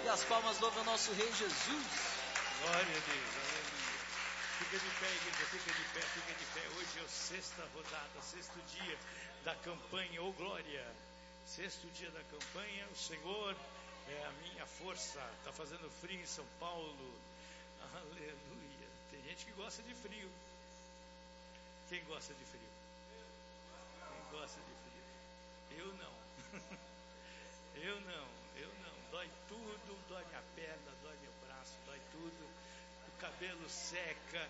Ergue as palmas, louve o nosso Rei Jesus. Glória a Deus, aleluia. Fica de pé, igreja, fica de pé, fica de pé. Hoje é a sexta rodada, sexto dia da campanha, ô glória. Sexto dia da campanha, o Senhor é a minha força. Está fazendo frio em São Paulo, aleluia. Tem gente que gosta de frio. Quem gosta de frio? Quem gosta de frio? Eu não. Eu não. Dói tudo, dói minha perna, dói meu braço, dói tudo. O cabelo seca,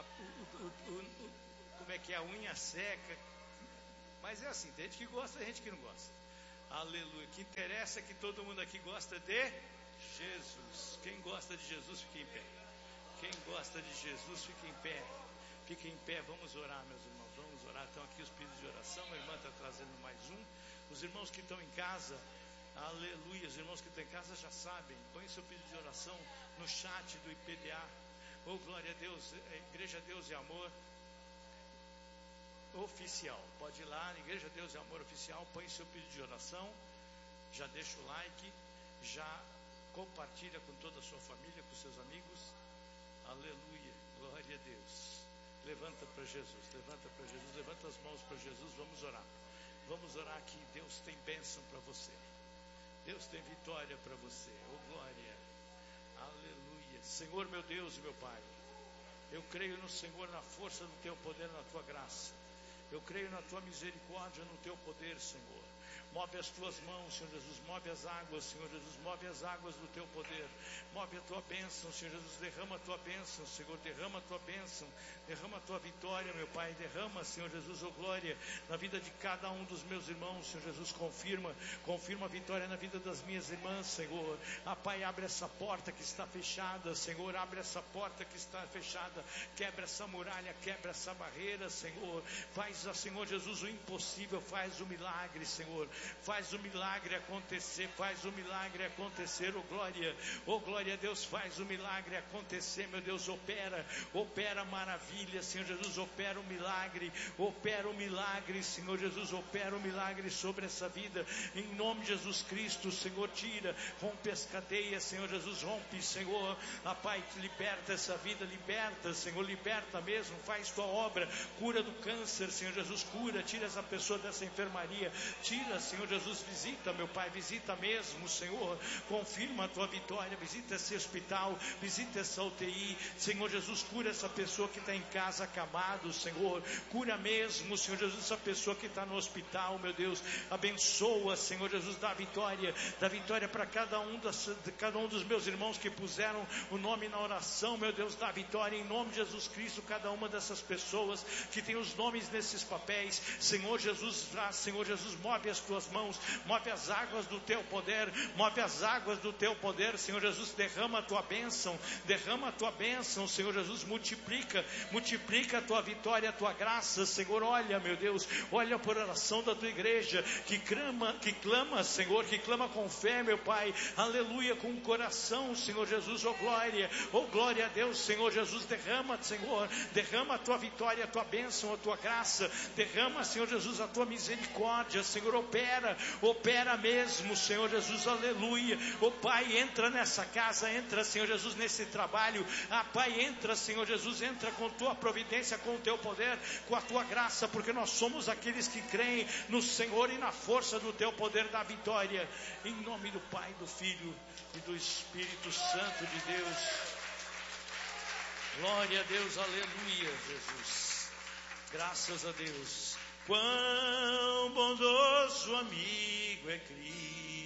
como é que é? A unha seca. Mas é assim, tem gente que gosta, tem gente que não gosta. Aleluia. O que interessa é que todo mundo aqui gosta de Jesus. Quem gosta de Jesus, fique em pé. Quem gosta de Jesus, fique em pé. Fique em pé, vamos orar, meus irmãos. Vamos orar. Estão aqui os pedidos de oração. A irmã está trazendo mais um. Os irmãos que estão em casa, aleluia. Os irmãos que estão em casa já sabem. Põe seu pedido de oração no chat do IPDA. Oh, glória a Deus. Igreja Deus e Amor Oficial. Pode ir lá, Igreja Deus e Amor Oficial. Põe seu pedido de oração. Já deixa o like. Já compartilha com toda a sua família, com seus amigos. Aleluia. Glória a Deus. Levanta para Jesus. Levanta para Jesus. Levanta as mãos para Jesus. Vamos orar. Vamos orar que Deus tem bênção para você. Deus tem vitória para você. Oh glória. Aleluia. Senhor meu Deus e meu Pai, eu creio no Senhor, na força do teu poder, na tua graça. Eu creio na tua misericórdia, no teu poder, Senhor. Move as tuas mãos, Senhor Jesus. Move as águas, Senhor Jesus. Move as águas do teu poder. Move a tua bênção, Senhor Jesus. Derrama a tua bênção, Senhor. Derrama a tua bênção. Derrama a tua vitória, meu Pai. Derrama, Senhor Jesus, oh glória, na vida de cada um dos meus irmãos, Senhor Jesus. Confirma a vitória na vida das minhas irmãs, Senhor. Ah, Pai, abre essa porta que está fechada, Senhor. Abre essa porta que está fechada. Quebra essa muralha, quebra essa barreira, Senhor. Faz, Senhor Jesus, o impossível. Faz o milagre, Senhor. Faz o milagre acontecer, faz o milagre acontecer, oh glória a Deus, faz o milagre acontecer, meu Deus, opera maravilha, Senhor Jesus, opera o milagre, Senhor Jesus, opera o milagre sobre essa vida, em nome de Jesus Cristo, Senhor, rompe as cadeias, Senhor Jesus, rompe, Senhor, Pai, liberta essa vida, liberta, Senhor, liberta mesmo, faz tua obra, cura do câncer, Senhor Jesus, tira essa pessoa dessa enfermaria, tira, Senhor Jesus, visita, meu Pai, visita mesmo, Senhor, confirma a tua vitória, visita esse hospital, visita essa UTI, Senhor Jesus, cura essa pessoa que está em casa acamado, Senhor, cura mesmo, Senhor Jesus, essa pessoa que está no hospital, meu Deus, abençoa, Senhor Jesus, dá vitória para cada um dos meus irmãos que puseram o nome na oração, meu Deus, dá vitória em nome de Jesus Cristo, cada uma dessas pessoas que tem os nomes nesses papéis, Senhor Jesus, move as tuas mãos, move as águas do teu poder, Senhor Jesus, derrama a tua bênção, Senhor Jesus, multiplica a tua vitória, a tua graça, Senhor, olha, meu Deus, olha por oração da tua igreja, que clama, Senhor, que clama com fé, meu Pai, aleluia, com o coração, Senhor Jesus, oh glória a Deus, Senhor Jesus, derrama a tua vitória, a tua bênção, a tua graça, derrama, Senhor Jesus, a tua misericórdia, Senhor, opera mesmo, Senhor Jesus, aleluia, oh Pai, entra nessa casa, entra, Senhor Jesus, nesse trabalho, Pai, entra, Senhor Jesus, entra com tua providência, com o teu poder, com a tua graça, porque nós somos aqueles que creem no Senhor e na força do teu poder da vitória, em nome do Pai, do Filho e do Espírito Santo de Deus. Glória a Deus, aleluia, Jesus, graças a Deus. Quão bondoso amigo é Cristo.